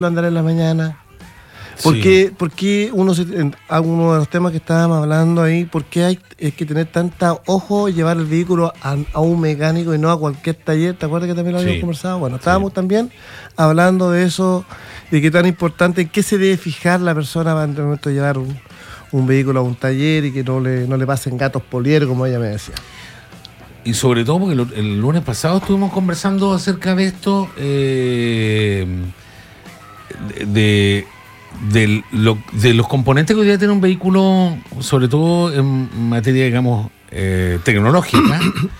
andar en la mañana? ¿Por Sí. qué uno de los temas que estábamos hablando ahí, por qué hay que tener tanta ojo y llevar el vehículo a un mecánico y no a cualquier taller? ¿Te acuerdas que también lo habíamos conversado? Bueno, estábamos también hablando de eso, de qué tan importante, en qué se debe fijar la persona para en el momento de llevar un vehículo a un taller y que no le pasen gatos polieros, como ella me decía. Y sobre todo porque el lunes pasado estuvimos conversando acerca de esto, de los componentes que hoy día tiene un vehículo, sobre todo en materia, digamos, tecnológica,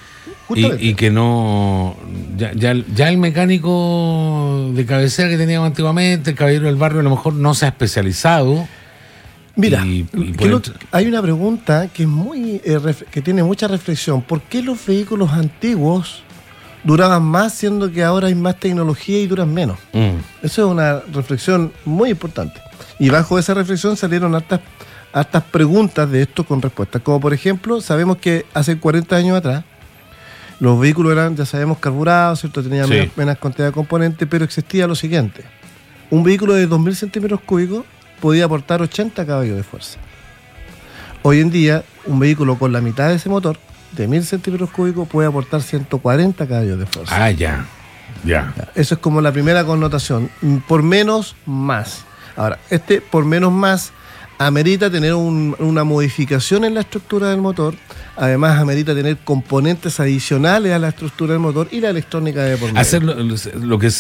y que no... Ya el mecánico de cabecera que teníamos antiguamente, el caballero del barrio, a lo mejor no se ha especializado. Mira, hay una pregunta que es que tiene mucha reflexión. ¿Por qué los vehículos antiguos duraban más, siendo que ahora hay más tecnología y duran menos? Eso es una reflexión muy importante. Y bajo esa reflexión salieron hartas preguntas de esto con respuestas. Como por ejemplo, sabemos que hace 40 años atrás los vehículos eran, ya sabemos, carburados, ¿cierto? Tenían menos cantidad de componentes, pero existía lo siguiente. Un vehículo de 2.000 centímetros cúbicos podía aportar 80 caballos de fuerza. Hoy en día, un vehículo con la mitad de ese motor, de 1.000 centímetros cúbicos, puede aportar 140 caballos de fuerza. Ah, ya. Eso es como la primera connotación. Por menos, más. Ahora, por menos, más amerita tener una modificación en la estructura del motor. Además, amerita tener componentes adicionales a la estructura del motor y la electrónica de por medio. Hacer lo que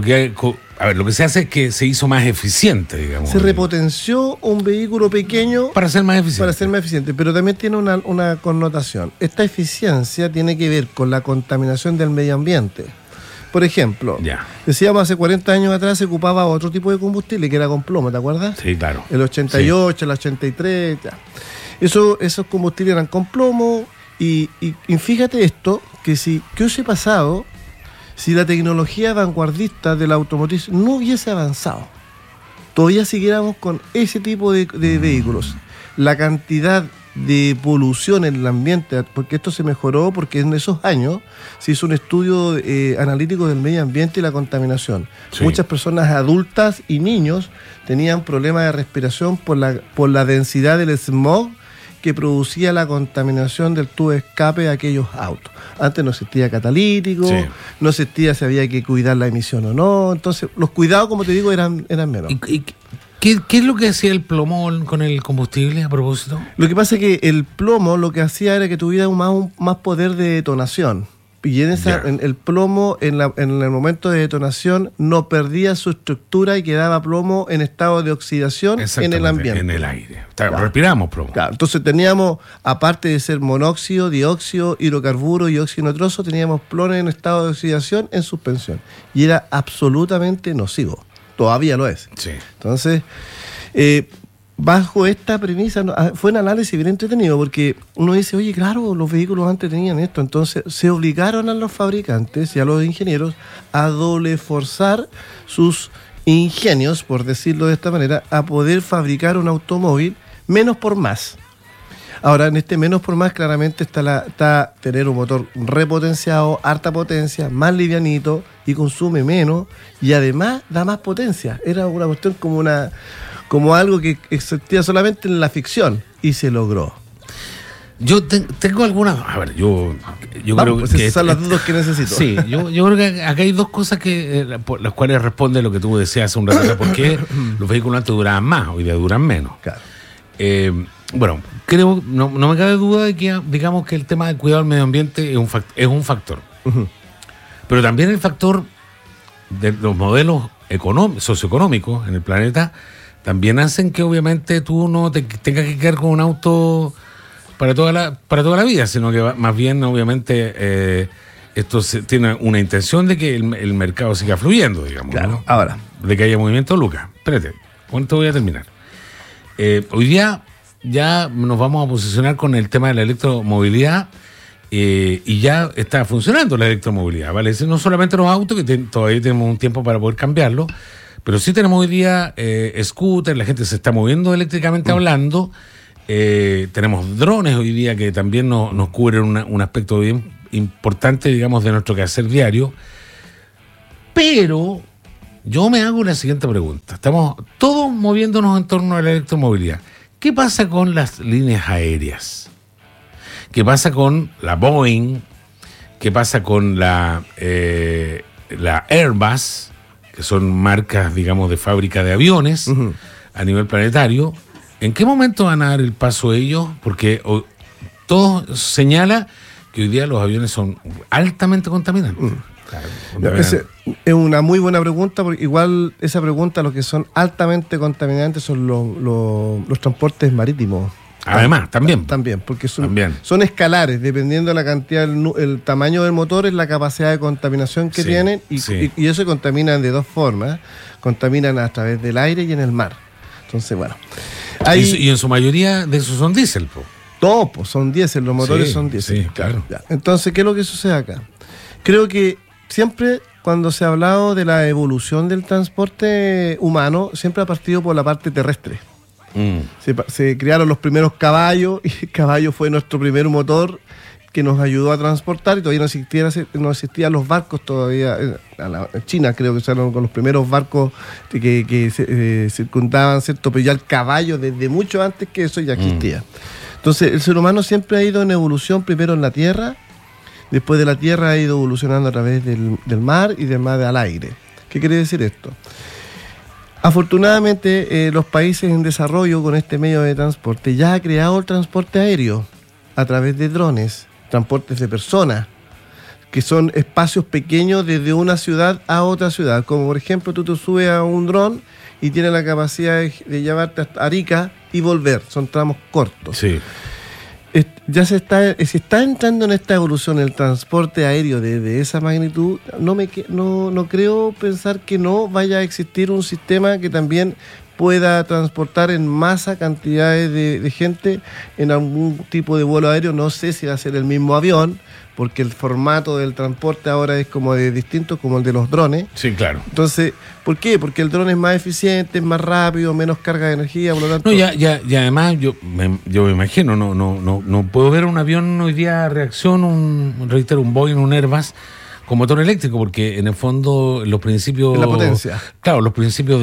se hace es que se hizo más eficiente, digamos. Se repotenció un vehículo pequeño para ser más eficiente. Pero también tiene una connotación. Esta eficiencia tiene que ver con la contaminación del medio ambiente. Por ejemplo, decíamos hace 40 años atrás se ocupaba otro tipo de combustible que era con plomo, ¿te acuerdas? Sí, claro. El 88, el 83, esos combustibles eran con plomo y fíjate esto, ¿qué hubiese pasado si la tecnología vanguardista de la automotriz no hubiese avanzado? Todavía siguiéramos con ese tipo de vehículos. La cantidad de polución en el ambiente, porque esto se mejoró porque en esos años se hizo un estudio analítico del medio ambiente y la contaminación. Muchas personas adultas y niños tenían problemas de respiración por la densidad del smog que producía la contaminación del tubo de escape de aquellos autos. Antes no existía catalítico, no existía si había que cuidar la emisión o no, entonces los cuidados, como te digo, eran menos. ¿Qué es lo que hacía el plomo con el combustible a propósito? Lo que pasa es que el plomo lo que hacía era que tuviera más poder de detonación. Y el plomo, en el momento de detonación, no perdía su estructura y quedaba plomo en estado de oxidación en el ambiente. En el aire. Respiramos plomo. Claro, entonces teníamos, aparte de ser monóxido, dióxido, hidrocarburo y óxido nitroso, teníamos plomo en estado de oxidación en suspensión. Y era absolutamente nocivo. Todavía lo es. Entonces, bajo esta premisa, fue un análisis bien entretenido, porque uno dice, oye, claro, los vehículos antes tenían esto. Entonces, se obligaron a los fabricantes y a los ingenieros a doble forzar sus ingenios, por decirlo de esta manera, a poder fabricar un automóvil menos por más. Ahora, en este menos por más, claramente está tener un motor repotenciado, harta potencia, más livianito y consume menos y además da más potencia. Era una cuestión como algo que existía solamente en la ficción y se logró. Yo tengo algunas... A ver, yo creo pues que... esas son las dudas que necesito. Sí, yo creo que acá hay dos cosas por las cuales responde lo que tú decías hace un rato. ¿Por qué los vehículos antes duraban más, hoy día duran menos? Claro. Bueno, creo, no me cabe duda de que, digamos, que el tema del cuidado del medio ambiente es un factor. Uh-huh. Pero también el factor de los modelos socioeconómicos en el planeta también hacen que obviamente tú no tengas que quedar con un auto para toda la vida, sino que más bien obviamente esto tiene una intención de que el mercado siga fluyendo, digamos. Claro. ¿no? Ahora, de que haya movimiento. Lucas, espérate, ¿cuánto voy a terminar? Hoy día ya nos vamos a posicionar con el tema de la electromovilidad y ya está funcionando la electromovilidad, ¿vale? No solamente los autos, que todavía tenemos un tiempo para poder cambiarlo, pero sí tenemos hoy día scooters, la gente se está moviendo eléctricamente hablando, tenemos drones hoy día que también nos cubren un aspecto bien importante, digamos, de nuestro quehacer diario, pero yo me hago la siguiente pregunta. Estamos todos moviéndonos en torno a la electromovilidad. ¿Qué pasa con las líneas aéreas? ¿Qué pasa con la Boeing? ¿Qué pasa con la Airbus? Que son marcas, digamos, de fábrica de aviones a nivel planetario. ¿En qué momento van a dar el paso ellos? Porque todo señala que hoy día los aviones son altamente contaminantes. Claro, es una muy buena pregunta, porque igual esa pregunta, los que son altamente contaminantes son los transportes marítimos. Además, también. También, porque son escalares, dependiendo de la cantidad, el tamaño del motor, es la capacidad de contaminación que tienen, y eso contaminan de dos formas. Contaminan a través del aire y en el mar. Entonces, bueno. Y en su mayoría de esos son diésel, po. No, pues son diésel, los motores son diésel. Sí, claro. Ya. Entonces, ¿qué es lo que sucede acá? Creo que siempre, cuando se ha hablado de la evolución del transporte humano, siempre ha partido por la parte terrestre. Se crearon los primeros caballos, y el caballo fue nuestro primer motor que nos ayudó a transportar, y todavía no existían los barcos todavía. En China creo que fueron con los primeros barcos que circundaban, ¿cierto? Pero ya el caballo, desde mucho antes que eso, ya existía. Entonces, el ser humano siempre ha ido en evolución, primero en la tierra, después de la tierra ha ido evolucionando a través del mar, y del mar al aire. ¿Qué quiere decir esto? Afortunadamente, los países en desarrollo con este medio de transporte ya ha creado el transporte aéreo a través de drones, transportes de personas, que son espacios pequeños desde una ciudad a otra ciudad. Como por ejemplo, tú te subes a un dron y tiene la capacidad de llevarte hasta Arica y volver. Son tramos cortos. Sí. Ya se está entrando en esta evolución el transporte aéreo de esa magnitud. No creo pensar que no vaya a existir un sistema que también pueda transportar en masa cantidades de gente en algún tipo de vuelo aéreo. No sé si va a ser el mismo avión, porque el formato del transporte ahora es como de distinto, como el de los drones. Sí, claro. Entonces, ¿por qué? Porque el dron es más eficiente, es más rápido, menos carga de energía, por lo tanto... No, y además yo me imagino, no puedo ver un avión hoy día reacción, un Boeing, un Airbus con motor eléctrico, porque en el fondo los principios... La potencia. Claro, los principios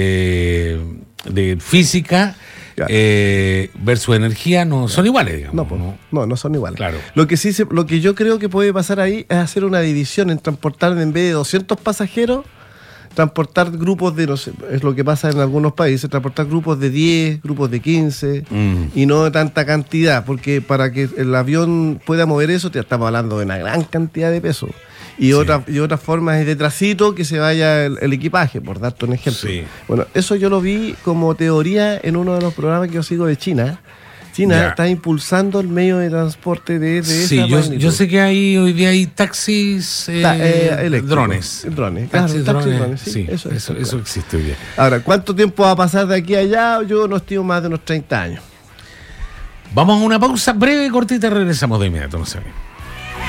de física versus energía no son iguales, digamos. No son iguales. Claro. Lo que yo creo que puede pasar ahí es hacer una división en transportar, en vez de 200 pasajeros, transportar grupos de, no sé, es lo que pasa en algunos países, transportar grupos de 10, grupos de 15, y no de tanta cantidad, porque para que el avión pueda mover eso, te estamos hablando de una gran cantidad de peso. Y otra forma es de trasito, que se vaya el equipaje, por darte un ejemplo. Sí. Bueno, eso yo lo vi como teoría en uno de los programas que yo sigo de China. China está impulsando el medio de transporte de esa magnitud. Yo sé que hoy día hay taxis drones. Taxis drones. Sí, eso existe hoy día. Ahora, ¿cuánto tiempo va a pasar de aquí a allá? Yo no estimo más de unos 30 años. Vamos a una pausa breve, cortita, y regresamos de inmediato, no sé bien.